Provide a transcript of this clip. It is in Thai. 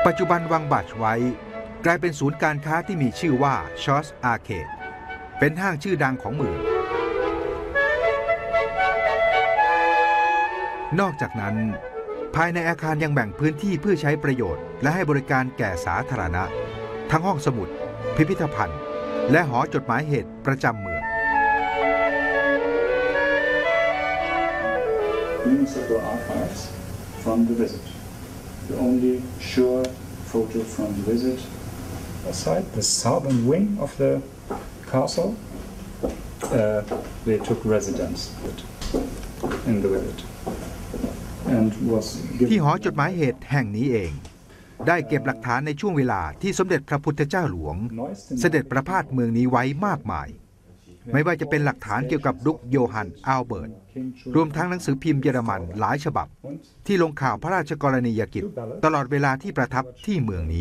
ปัจจุบันวังบัตช์ไว้กลายเป็นศูนย์การค้าที่มีชื่อว่าชอสอาร์เคดเป็นห้างชื่อดังของเมืองนอกจากนั้นภายในอาคารยังแบ่งพื้นที่เพื่อใช้ประโยชน์และให้บริการแก่สาธารณะทั้งห้องสมุดพิพิธภัณฑ์และหอจดหมายเหตุประจำเมือง Municipal archives from the visit. The only sure photo from the visit. Aside the southern wing of the castle, they took residence in the visit. ที่หอจดหมายเหตุแห่งนี้เองได้เก็บหลักฐานในช่วงเวลาที่สมเด็จพระพุทธเจ้าหลวงเสด็จประพาสเมืองนี้ไว้มากมายไม่ว่าจะเป็นหลักฐานเกี่ยวกับดุกโยฮันอัลเบิร์ตรวมทั้งหนังสือพิมพ์เยอรมันหลายฉบับที่ลงข่าวพระราชกรณียกิจตลอดเวลาที่ประทับที่เมืองนี้